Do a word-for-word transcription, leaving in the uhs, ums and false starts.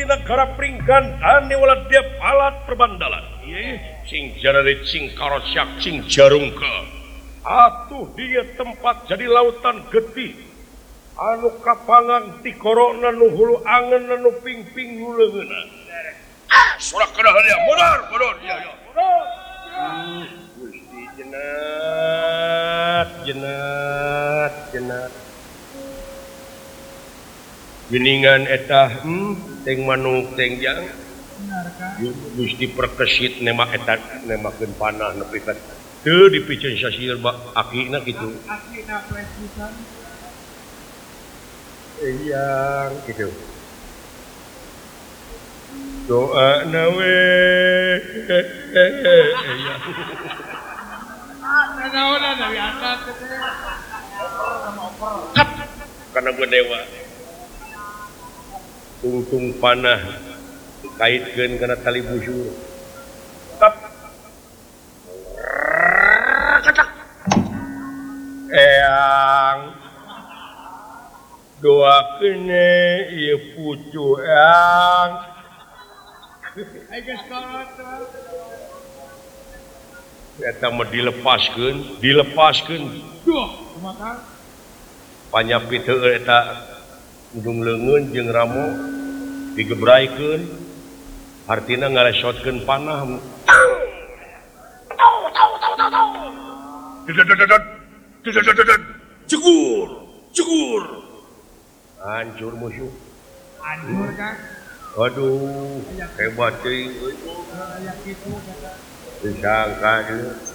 di negara Pringgan dan niwala dia palat perbandalan sing jararit sing karosyak sing jarungka atuh dia tempat jadi lautan getih anu kapangan ti korona nu hulu angen nu ping-ping nu leungeuna ah surak kada dia mundur mundur ya ya Gusti jenat jenat jenat geningan eta hmm, teng manung teng jang Gusti perkesit nema eta nemakeun panah nepi ka teu dipicen sasir akina kitu akina presisan eyang kitu doa nawe eyang naon dari atas teh karena gue dewa tungtung panah kaitkeun kana tali busur tap ketak eyang doakeun ieu pucu eyang ai geus kolot eta mah dilepaskeun dilepaskeun duh kumaha panyapit teu eta ujung leungeun jeung ramo digebraikeun artina ngalesotkeun panah cegur cegur hancur musuh hancur kan aduh hebat euy aya kitu disangka